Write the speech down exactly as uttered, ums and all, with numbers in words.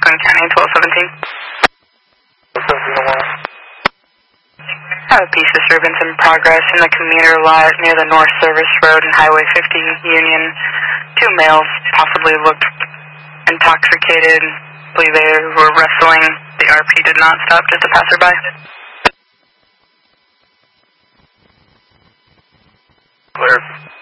Rockland County, twelve seventeen. I have a piece disturbance in progress in the commuter lot near the North Service Road and Highway fifty Union. Two males possibly looked intoxicated. I believe they were wrestling. The R P did not stop, just a passerby. Clear.